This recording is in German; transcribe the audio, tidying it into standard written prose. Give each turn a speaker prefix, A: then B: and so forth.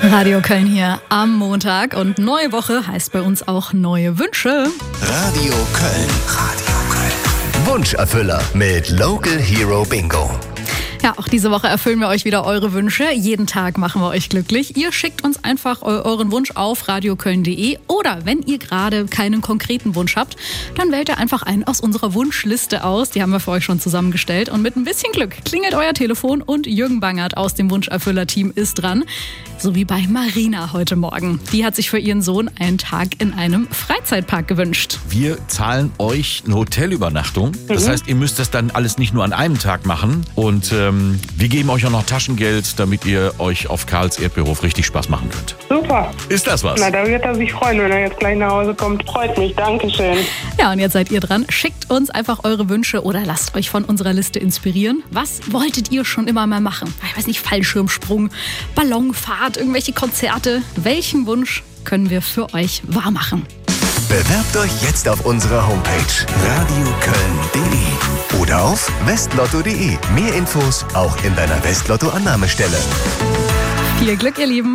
A: Radio Köln hier am Montag und neue Woche heißt bei uns auch neue Wünsche.
B: Radio Köln. Radio Köln. Wunscherfüller mit Local Hero Bingo.
A: Ja, auch diese Woche erfüllen wir euch wieder eure Wünsche. Jeden Tag machen wir euch glücklich. Ihr schickt uns einfach euren Wunsch auf radioköln.de oder wenn ihr gerade keinen konkreten Wunsch habt, dann wählt ihr einfach einen aus unserer Wunschliste aus. Die haben wir für euch schon zusammengestellt und mit ein bisschen Glück klingelt euer Telefon und Jürgen Bangert aus dem Wunscherfüller-Team ist dran. So wie bei Marina heute Morgen. Die hat sich für ihren Sohn einen Tag in einem Freizeitpark gewünscht.
C: Wir zahlen euch eine Hotelübernachtung. Das heißt, ihr müsst das dann alles nicht nur an einem Tag machen. Und wir geben euch auch noch Taschengeld, damit ihr euch auf Karls Erdbeerhof richtig Spaß machen könnt.
D: Super.
C: Ist das was?
D: Na, da wird er sich freuen, wenn er jetzt gleich nach Hause kommt. Freut mich, Dankeschön.
A: Ja, und jetzt seid ihr dran. Schickt uns einfach eure Wünsche oder lasst euch von unserer Liste inspirieren. Was wolltet ihr schon immer mal machen? Ich weiß nicht, Fallschirmsprung, Ballonfahrt, irgendwelche Konzerte. Welchen Wunsch können wir für euch wahrmachen?
B: Bewerbt euch jetzt auf unserer Homepage radioköln.de oder auf westlotto.de. Mehr Infos auch in deiner Westlotto-Annahmestelle.
A: Viel Glück, ihr Lieben.